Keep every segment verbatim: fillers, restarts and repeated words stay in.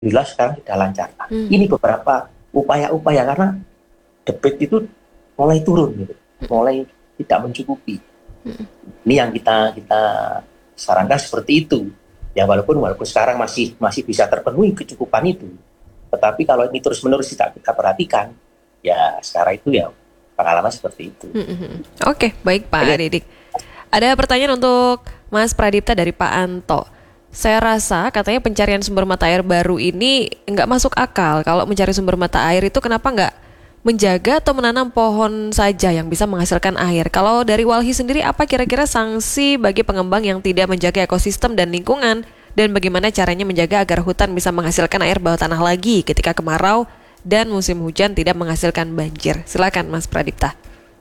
alhamdulillah sekarang sudah lancar. Nah, Hmm. ini beberapa upaya-upaya karena debit itu mulai turun gitu, mulai tidak mencukupi. Hmm. Ini yang kita kita sarankan seperti itu. Ya walaupun walaupun sekarang masih masih bisa terpenuhi kecukupan itu, tetapi kalau ini terus-menerus tidak kita perhatikan, ya sekarang itu ya pengalaman seperti itu. Hmm, hmm, hmm. Oke, baik Pak Oke. Didik. Ada pertanyaan untuk Mas Pradipta dari Pak Anto. Saya rasa katanya pencarian sumber mata air baru ini nggak masuk akal. Kalau mencari sumber mata air itu kenapa nggak menjaga atau menanam pohon saja yang bisa menghasilkan air? Kalau dari Walhi sendiri, apa kira-kira sanksi bagi pengembang yang tidak menjaga ekosistem dan lingkungan? Dan bagaimana caranya menjaga agar hutan bisa menghasilkan air bawah tanah lagi ketika kemarau dan musim hujan tidak menghasilkan banjir? Silakan Mas Pradipta.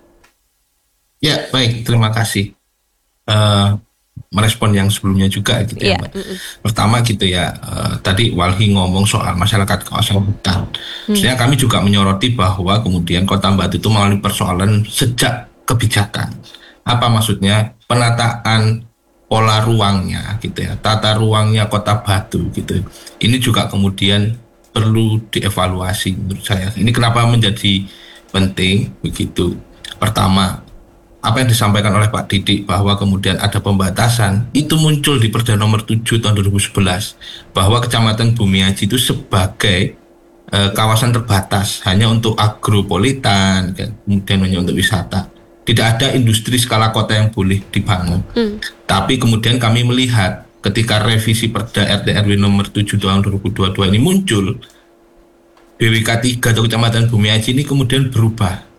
Ya, baik, terima kasih. Uh, merespon yang sebelumnya juga gitu ya, Iya, Mbak. mm-mm. Pertama gitu ya, uh, tadi Walhi ngomong soal masyarakat kawasan hutan. Sebenarnya kami juga menyoroti bahwa kemudian Kota Batu itu mengalami persoalan sejak kebijakan. Apa maksudnya? Penataan pola ruangnya gitu ya, tata ruangnya Kota Batu gitu. Ini juga kemudian perlu dievaluasi menurut saya. Ini kenapa menjadi penting begitu. Pertama, apa yang disampaikan oleh Pak Didik bahwa kemudian ada pembatasan, itu muncul di Perda nomor tujuh tahun dua ribu sebelas bahwa Kecamatan Bumiaji itu sebagai e, kawasan terbatas hanya untuk agropolitan, kan, kemudian hanya untuk wisata. Tidak ada industri skala kota yang boleh dibangun. Hmm. Tapi kemudian kami melihat ketika revisi Perda R T R W nomor tujuh tahun dua ribu dua puluh dua ini muncul, B W K tiga atau Kecamatan Bumiaji ini kemudian berubah.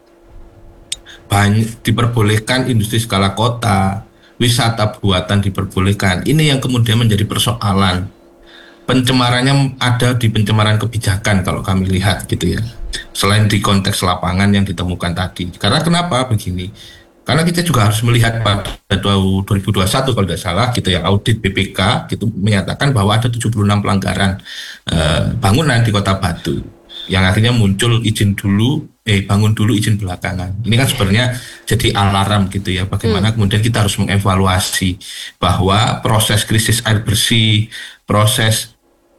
Banyak diperbolehkan industri skala kota, wisata buatan diperbolehkan. Ini yang kemudian menjadi persoalan. Pencemarannya ada di pencemaran kebijakan kalau kami lihat gitu ya. Selain di konteks lapangan yang ditemukan tadi. Karena kenapa begini? Karena kita juga harus melihat pada dua ribu dua puluh satu kalau tidak salah gitu ya, audit B P K gitu menyatakan bahwa ada tujuh puluh enam pelanggaran eh, bangunan di Kota Batu. Yang akhirnya muncul izin dulu, eh bangun dulu izin belakangan. Ini kan sebenarnya jadi alarm gitu ya, bagaimana hmm. kemudian kita harus mengevaluasi bahwa proses krisis air bersih, proses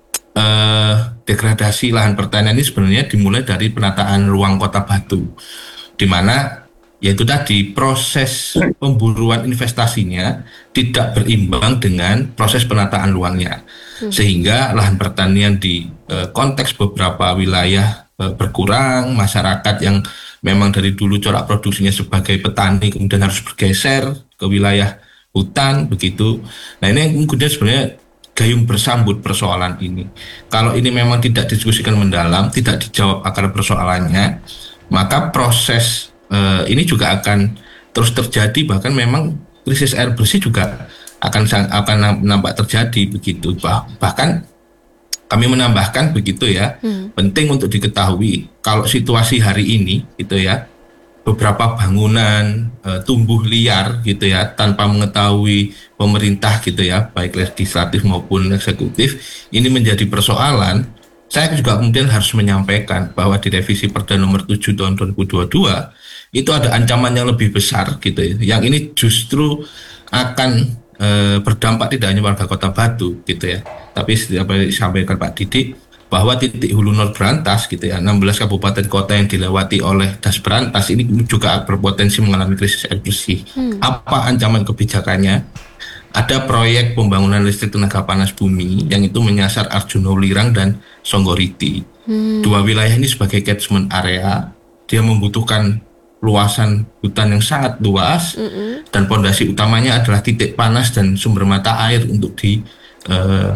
eh, degradasi lahan pertanian ini sebenarnya dimulai dari penataan ruang Kota Batu, di mana yaitu tadi proses pemburuan investasinya tidak berimbang dengan proses penataan ruangnya. Sehingga lahan pertanian di e, konteks beberapa wilayah e, berkurang, masyarakat yang memang dari dulu corak produksinya sebagai petani kemudian harus bergeser ke wilayah hutan begitu. Nah ini kemudian sebenarnya gayung bersambut persoalan ini. Kalau ini memang tidak didiskusikan mendalam, tidak dijawab akar persoalannya, maka proses e, ini juga akan terus terjadi, bahkan memang krisis air bersih juga akan akan nampak terjadi begitu. Bah, bahkan kami menambahkan begitu ya, hmm. penting untuk diketahui kalau situasi hari ini gitu ya, beberapa bangunan e, tumbuh liar gitu ya tanpa mengetahui pemerintah gitu ya, baik legislatif maupun eksekutif, ini menjadi persoalan. Saya juga kemudian harus menyampaikan bahwa di revisi Perda nomor tujuh tahun dua ribu dua puluh dua itu ada ancaman yang lebih besar gitu ya, yang ini justru akan E, berdampak tidak hanya warga Kota Batu gitu ya, tapi apa yang disampaikan Pak Didik bahwa titik hulu nol berantas gitu ya, enam belas kabupaten kota yang dilewati oleh das berantas ini juga berpotensi mengalami krisis air bersih. Hmm. Apa ancaman kebijakannya? Ada proyek pembangunan listrik tenaga panas bumi yang itu menyasar Arjuna Ulirang dan Songgoriti. Hmm. Dua wilayah ini sebagai catchment area, dia membutuhkan luasan hutan yang sangat luas, mm-mm. dan pondasi utamanya adalah titik panas dan sumber mata air untuk di eh,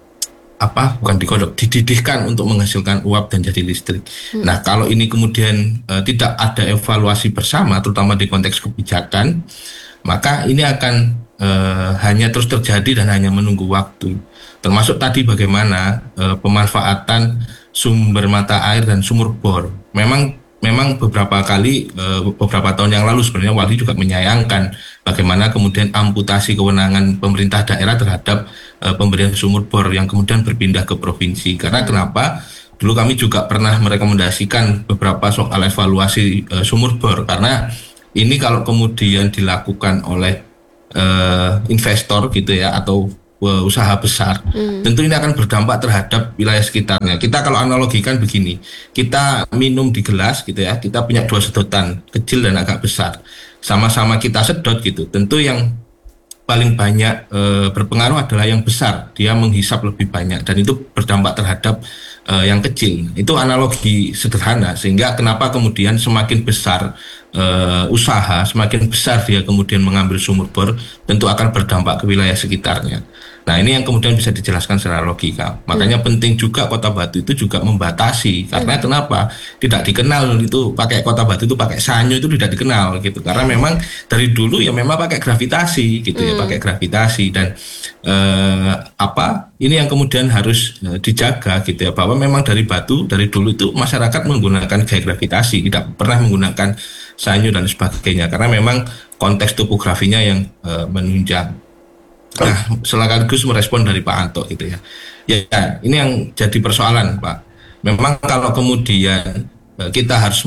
apa bukan dikodok dididihkan untuk menghasilkan uap dan jadi listrik. Mm. Nah kalau ini kemudian eh, tidak ada evaluasi bersama, terutama di konteks kebijakan, maka ini akan eh, hanya terus terjadi dan hanya menunggu waktu. Termasuk tadi bagaimana eh, pemanfaatan sumber mata air dan sumur bor. Memang Memang beberapa kali, beberapa tahun yang lalu sebenarnya Walhi juga menyayangkan bagaimana kemudian amputasi kewenangan pemerintah daerah terhadap pemberian sumur bor yang kemudian berpindah ke provinsi. Karena kenapa? Dulu kami juga pernah merekomendasikan beberapa soal evaluasi sumur bor, karena ini kalau kemudian dilakukan oleh investor gitu ya, atau uh, usaha besar, hmm. tentu ini akan berdampak terhadap wilayah sekitarnya. Kita kalau analogikan begini, kita minum di gelas gitu ya, kita punya dua sedotan, kecil dan agak besar, sama-sama kita sedot gitu, tentu yang paling banyak e, berpengaruh adalah yang besar, dia menghisap lebih banyak dan itu berdampak terhadap e, yang kecil. Itu analogi sederhana, sehingga kenapa kemudian semakin besar e, usaha, semakin besar dia kemudian mengambil sumur bor, tentu akan berdampak ke wilayah sekitarnya. Nah, ini yang kemudian bisa dijelaskan secara logika. Makanya hmm. penting juga Kota Batu itu juga membatasi. Karena hmm. kenapa? Tidak dikenal itu pakai Kota Batu itu pakai sanyo itu tidak dikenal gitu. Karena memang dari dulu ya memang pakai gravitasi gitu hmm. ya, pakai gravitasi dan eh, apa? Ini yang kemudian harus eh, dijaga gitu ya, bahwa memang dari batu dari dulu itu masyarakat menggunakan gaya gravitasi, tidak pernah menggunakan sanyo dan sebagainya karena memang konteks topografinya yang eh, menunjang. Nah, sekaligus merespon dari Pak Anto gitu ya. Ya, ini yang jadi persoalan, Pak. Memang kalau kemudian kita harus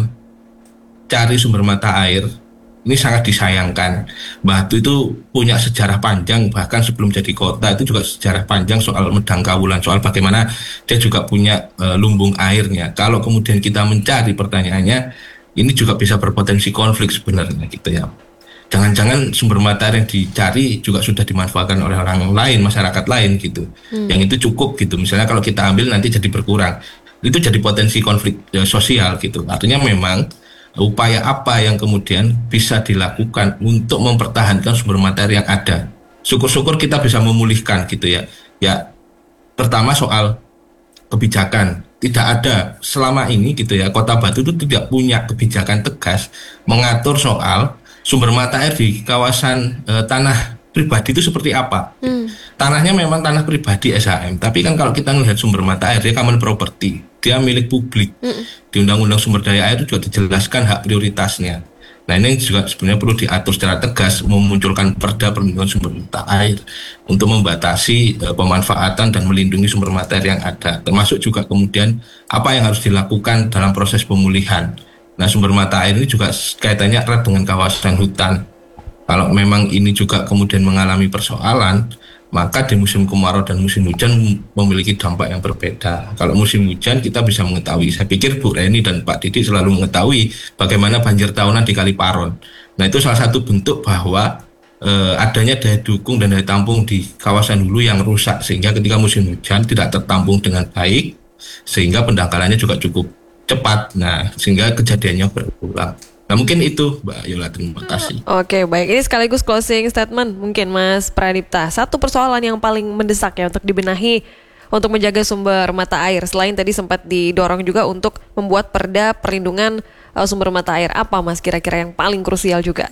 mencari sumber mata air, ini sangat disayangkan. Batu itu punya sejarah panjang, bahkan sebelum jadi kota itu juga sejarah panjang soal Medang Kawulan, soal bagaimana dia juga punya e, lumbung airnya. Kalau kemudian kita mencari pertanyaannya, ini juga bisa berpotensi konflik sebenarnya gitu ya. Jangan-jangan sumber mata air yang dicari juga sudah dimanfaatkan oleh orang lain, masyarakat lain gitu. Hmm. Yang itu cukup gitu. Misalnya kalau kita ambil nanti jadi berkurang. Itu jadi potensi konflik ya, sosial gitu. Artinya memang upaya apa yang kemudian bisa dilakukan untuk mempertahankan sumber mata air yang ada. Syukur-syukur kita bisa memulihkan gitu ya. Ya, pertama soal kebijakan. Tidak ada selama ini gitu ya, Kota Batu itu tidak punya kebijakan tegas mengatur soal sumber mata air di kawasan e, tanah pribadi itu seperti apa. Hmm. Tanahnya memang tanah pribadi S H M, tapi kan kalau kita melihat sumber mata air, dia common property, dia milik publik. Hmm. Di Undang-Undang Sumber Daya Air itu juga dijelaskan hak prioritasnya. Nah, ini juga sebenarnya perlu diatur secara tegas, memunculkan perda perlindungan sumber mata air untuk membatasi e, pemanfaatan dan melindungi sumber mata air yang ada, termasuk juga kemudian apa yang harus dilakukan dalam proses pemulihan. Nah, sumber mata air ini juga kaitannya erat dengan kawasan hutan. Kalau memang ini juga kemudian mengalami persoalan, maka di musim kemarau dan musim hujan memiliki dampak yang berbeda. Kalau musim hujan kita bisa mengetahui, saya pikir Bu Reni dan Pak Didi selalu mengetahui bagaimana banjir tahunan di Kali Paron. Nah, itu salah satu bentuk bahwa eh, adanya daya dukung dan daya tampung di kawasan hulu yang rusak, sehingga ketika musim hujan tidak tertampung dengan baik, sehingga pendangkalannya juga cukup cepat, nah sehingga kejadiannya berulang. Nah, mungkin itu Mbak Yola, terima kasih. Oke, baik, ini sekaligus closing statement mungkin Mas Pradipta. Satu persoalan yang paling mendesak ya untuk dibenahi untuk menjaga sumber mata air, selain tadi sempat didorong juga untuk membuat perda perlindungan uh, sumber mata air, apa Mas kira-kira yang paling krusial juga?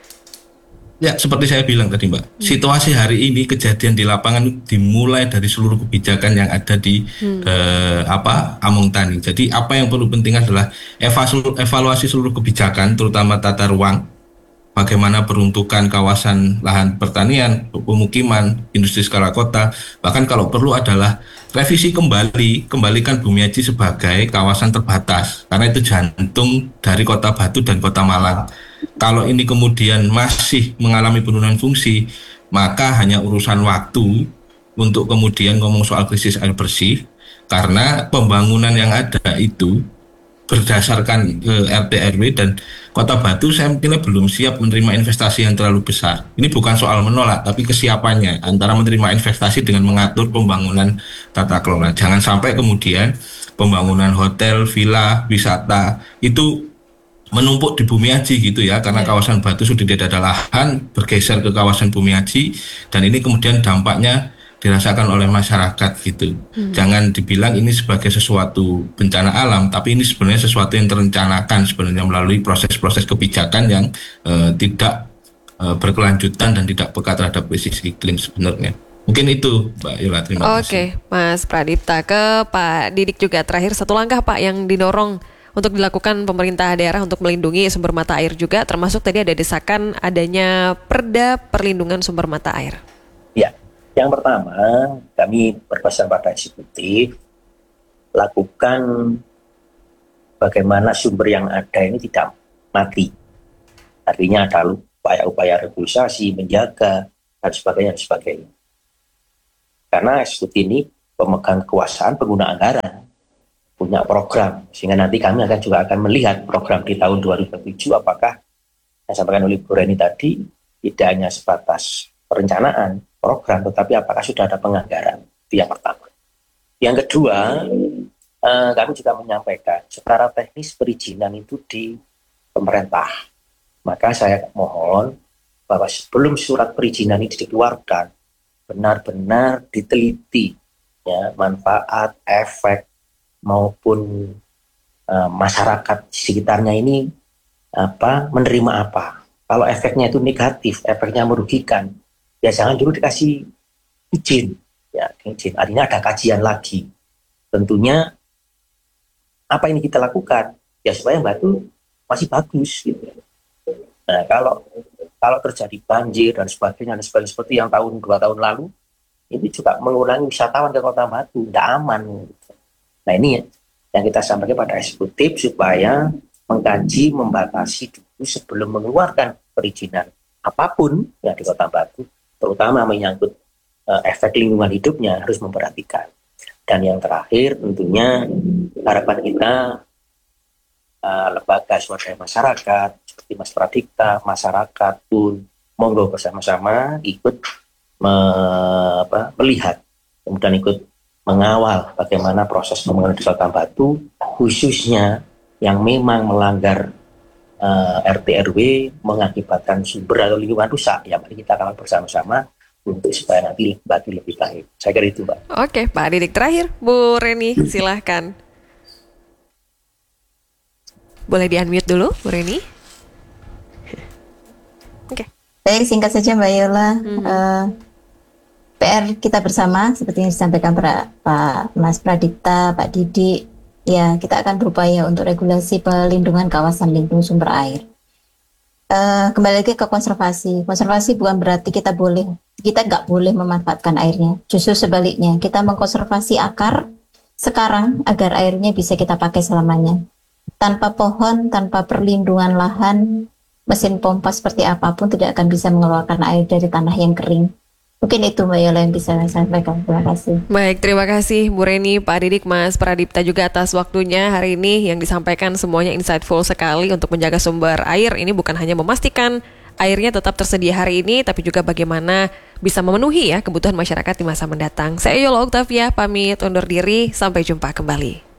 Ya, seperti saya bilang tadi Mbak, hmm. situasi hari ini kejadian di lapangan dimulai dari seluruh kebijakan yang ada di hmm. eh, apa Among Tani. Jadi apa yang perlu penting adalah evalu- evaluasi seluruh kebijakan, terutama tata ruang, bagaimana peruntukan kawasan lahan pertanian, pemukiman, industri skala kota, bahkan kalau perlu adalah revisi kembali, kembalikan Bumiaji sebagai kawasan terbatas, karena itu jantung dari Kota Batu dan Kota Malang. Kalau ini kemudian masih mengalami penurunan fungsi, maka hanya urusan waktu untuk kemudian ngomong soal krisis air bersih, karena pembangunan yang ada itu berdasarkan eh, R T R W dan Kota Batu saya kira belum siap menerima investasi yang terlalu besar. Ini bukan soal menolak, tapi kesiapannya antara menerima investasi dengan mengatur pembangunan tata kelola. Jangan sampai kemudian pembangunan hotel, villa, wisata itu menumpuk di Bumiaji gitu ya, karena kawasan Batu sudah tidak ada lahan, bergeser ke kawasan Bumiaji, dan ini kemudian dampaknya dirasakan oleh masyarakat gitu. Hmm. Jangan dibilang ini sebagai sesuatu bencana alam, tapi ini sebenarnya sesuatu yang terencanakan sebenarnya melalui proses-proses kebijakan yang uh, tidak uh, berkelanjutan dan tidak peka terhadap krisis iklim sebenarnya. Mungkin itu Mbak Yola, terima kasih. Oke, Mas Pradipta. Ke Pak Didik juga terakhir, satu langkah Pak yang didorong untuk dilakukan pemerintah daerah untuk melindungi sumber mata air juga, termasuk tadi ada desakan adanya perda perlindungan sumber mata air. Ya, yang pertama kami berpesan pada eksekutif, lakukan bagaimana sumber yang ada ini tidak mati. Artinya ada upaya-upaya regulasi, menjaga, dan sebagainya, dan sebagainya. Karena Esdut ini pemegang kekuasaan pengguna anggaran, punya program, sehingga nanti kami akan juga akan melihat program di tahun dua ribu dua puluh tujuh apakah yang disampaikan oleh Bu Reni tadi tidak hanya sebatas perencanaan program, tetapi apakah sudah ada penganggaran. Itu yang pertama. Yang kedua, eh, kami juga menyampaikan secara teknis perizinan itu di pemerintah. Maka saya mohon bahwa sebelum surat perizinan ini dikeluarkan, benar-benar diteliti ya, manfaat, efek maupun uh, masyarakat sekitarnya ini apa menerima apa. Kalau efeknya itu negatif, efeknya merugikan, ya jangan dulu dikasih izin. Ya, izin. Artinya ada kajian lagi. Tentunya apa ini kita lakukan ya supaya batu masih bagus gitu. Nah, kalau kalau terjadi banjir dan sebagainya dan sebagainya seperti yang tahun dua tahun lalu, ini juga mengurangi wisatawan ke Kota Batu, tidak aman. Nah ini ya, yang kita sampaikan pada eksekutif supaya mengkaji, membatasi dulu sebelum mengeluarkan perizinan apapun yang di Kota Batu, terutama menyangkut uh, efek lingkungan hidupnya harus memperhatikan. Dan yang terakhir tentunya harapan kita uh, lembaga swadaya masyarakat seperti Mas Pradipta, masyarakat pun monggo bersama-sama ikut me, apa, melihat kemudian ikut mengawal bagaimana proses pembangunan di Kota Batu, khususnya yang memang melanggar uh, R T R W mengakibatkan sumber atau lingkungan rusak. Ya mari kita kawal bersama-sama untuk supaya nanti Batu lebih baik. Saya kira itu, Pak. Oke, Pak Didik. Terakhir, Bu Reni, silahkan. Boleh di-unmute dulu, Bu Reni? Oke. Baik, singkat saja Mbak Yola. Hmm. Uh, P R kita bersama, seperti yang disampaikan Pak, Pak Mas Pradipta, Pak Didik, ya kita akan berupaya untuk regulasi pelindungan kawasan lindung sumber air. Uh, kembali lagi ke konservasi. Konservasi bukan berarti kita boleh, kita nggak boleh memanfaatkan airnya. Justru sebaliknya, kita mengkonservasi akar sekarang agar airnya bisa kita pakai selamanya. Tanpa pohon, tanpa perlindungan lahan, mesin pompa seperti apapun tidak akan bisa mengeluarkan air dari tanah yang kering. Mungkin itu Mbak Yola yang bisa saya sampaikan. Terima kasih. Baik, terima kasih Bu Reni, Pak Didik, Mas Pradipta juga atas waktunya hari ini yang disampaikan semuanya insightful sekali untuk menjaga sumber air. Ini bukan hanya memastikan airnya tetap tersedia hari ini, tapi juga bagaimana bisa memenuhi ya kebutuhan masyarakat di masa mendatang. Saya Yola Oktavia, pamit undur diri, sampai jumpa kembali.